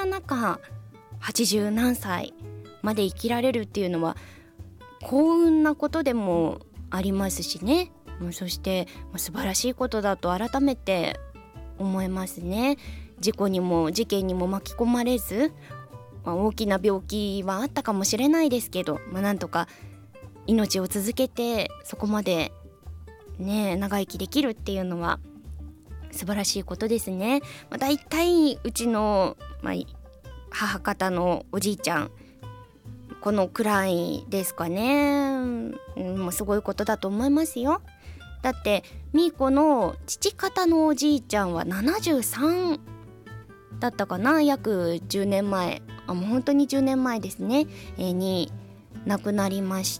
な中80何歳まで生きられるっていうのは幸運なことでもありますしね。そして素晴らしいことだと改めて思いますね。事故にも事件にも巻き込まれず、大きな病気はあったかもしれないですけど、なんとか命を続けてそこまでね長生きできるっていうのは素晴らしいことですね。だいたいうちの、母方のおじいちゃんこのくらいですかね。もうすごいことだと思いますよ。だってみーこの父方のおじいちゃんは73だったかな、約10年前、もう本当に10年前ですね、に亡くなりまして、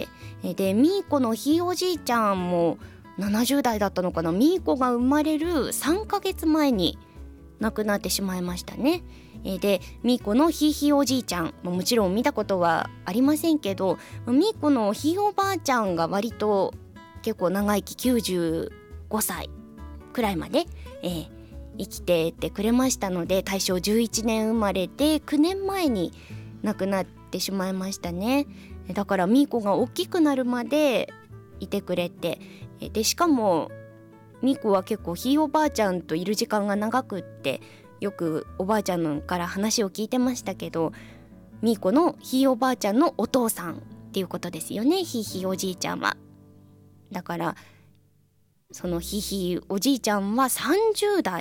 でみーこのひいおじいちゃんも70代だったのかな。みーこが生まれる3ヶ月前に亡くなってしまいましたね。でみーこのひいひいおじいちゃんもちろん見たことはありませんけど、みーこのひいおばあちゃんが割と結構長生き95歳くらいまで、生きててくれましたので、大正11年生まれで9年前に亡くなってしまいましたね。だからみーこが大きくなるまでいてくれて、でしかもみーこは結構ひいおばあちゃんといる時間が長くって、よくおばあちゃんから話を聞いてましたけど、みーこのひいおばあちゃんのお父さんっていうことですよね、ひいひいおじいちゃんは。だからそのひいひいおじいちゃんは30代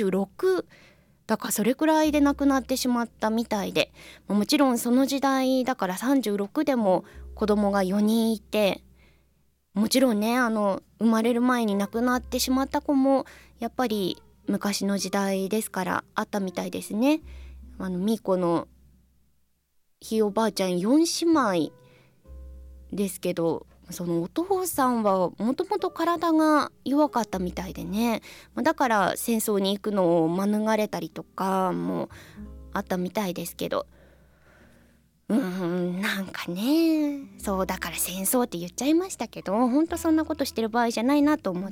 36だからそれくらいで亡くなってしまったみたいで、もちろんその時代だから36でも子供が4人いて、もちろんね生まれる前に亡くなってしまった子もやっぱり昔の時代ですからあったみたいですね。みーこのひいおばあちゃん4姉妹ですけど、そのお父さんはもともと体が弱かったみたいでね、だから戦争に行くのを免れたりとかもあったみたいですけど、なんかね、そうだから戦争って言っちゃいましたけど、本当そんなことしてる場合じゃないなと思って、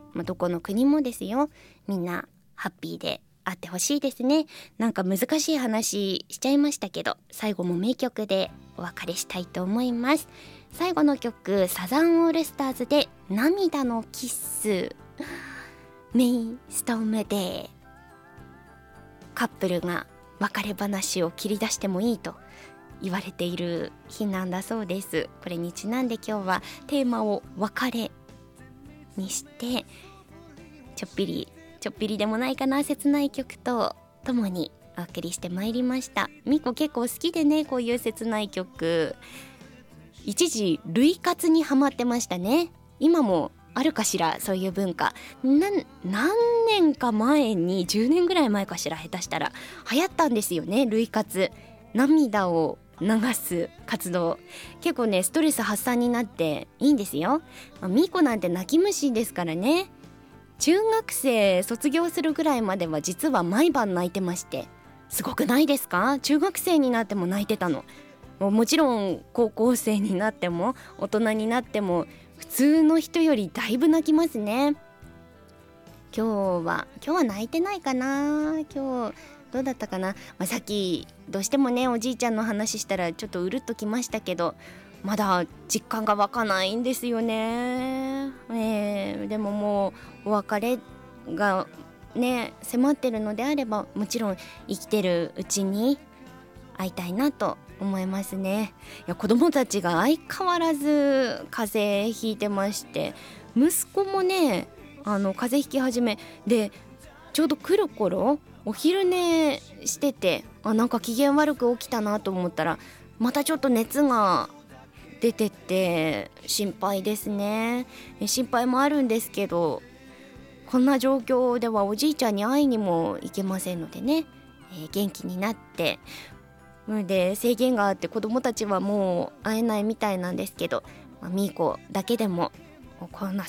どこの国もですよ、みんなハッピーであってほしいですね。なんか難しい話しちゃいましたけど、最後も名曲でお別れしたいと思います。最後の曲、サザンオールスターズで涙のキッス。メイストームデー。カップルが別れ話を切り出してもいいと言われている日なんだそうです。これにちなんで今日はテーマを別れにして、ちょっぴりでもないかな、切ない曲とともにお送りしてまいりました。みこ結構好きでね、こういう切ない曲。一時類活にハマってましたね。今もあるかしら、そういう文化。何年か前に、10年ぐらい前かしら、下手したら流行ったんですよね、類活。涙を流す活動、結構ねストレス発散になっていいんですよ。みーこなんて泣き虫ですからね。中学生卒業するぐらいまでは実は毎晩泣いてまして、すごくないですか？中学生になっても泣いてたの。もちろん高校生になっても大人になっても普通の人よりだいぶ泣きますね。今日は泣いてないかな。今日どうだったかな。さっきどうしてもねおじいちゃんの話したらちょっとうるっときましたけど、まだ実感が湧かないんですよね。でももうお別れがね迫ってるのであれば、もちろん生きてるうちに会いたいなと思いますね。いや、子供たちが相変わらず風邪ひいてまして、息子もね風邪ひき始めで、ちょうど来る頃お昼寝してて、なんか機嫌悪く起きたなと思ったら、またちょっと熱が出てて心配ですね。心配もあるんですけど、こんな状況ではおじいちゃんに会いにも行けませんのでね、元気になって、で制限があって子供たちはもう会えないみたいなんですけど、みーこだけでもこんな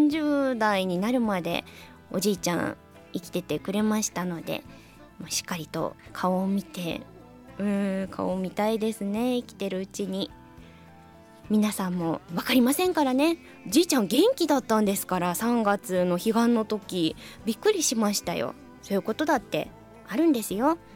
30代になるまでおじいちゃん生きててくれましたので、しっかりと顔を見て、顔を見たいですね、生きてるうちに。皆さんも分かりませんからね。じいちゃん元気だったんですから、3月の彼岸の時びっくりしましたよ。そういうことだってあるんですよ。